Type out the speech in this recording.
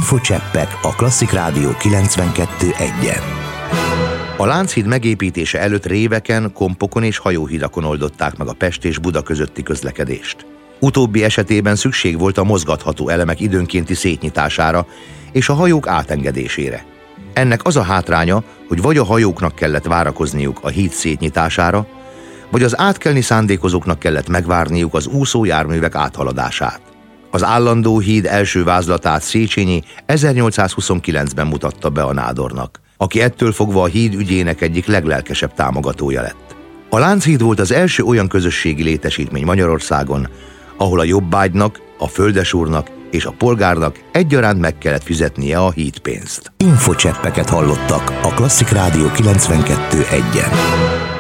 Infocseppek a Klasszik Rádió 92.1-en. A Lánchíd megépítése előtt réveken, kompokon és hajóhidakon oldották meg a Pest és Buda közötti közlekedést. Utóbbi esetében szükség volt a mozgatható elemek időnkénti szétnyitására és a hajók átengedésére. Ennek az a hátránya, hogy vagy a hajóknak kellett várakozniuk a híd szétnyitására, vagy az átkelni szándékozóknak kellett megvárniuk az úszó járművek áthaladását. Az állandó híd első vázlatát Széchenyi 1829-ben mutatta be a nádornak, aki ettől fogva a híd ügyének egyik leglelkesebb támogatója lett. A Lánchíd volt az első olyan közösségi létesítmény Magyarországon, ahol a jobbágynak, a földesúrnak és a polgárnak egyaránt meg kellett fizetnie a hídpénzt. Infocseppeket hallottak a Klasszik Rádió 92.1-en.